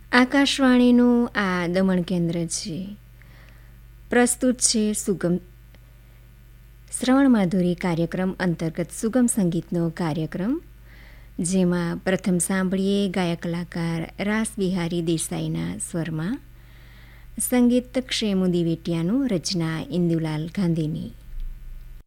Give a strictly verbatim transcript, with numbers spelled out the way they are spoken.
આકાશવાણીનું આ દમણ કેન્દ્ર છે. પ્રસ્તુત છે સુગમ શ્રવણ માધુરી કાર્યક્રમ અંતર્ગત સુગમ સંગીતનો કાર્યક્રમ, જેમાં પ્રથમ સાંભળીએ ગાયક કલાકાર રાસ બિહારી દેસાઈના સ્વરમાં સંગીત ક્ષેમુ દિવેટિયાનું, રચના ઇન્દુલાલ ગાંધીની.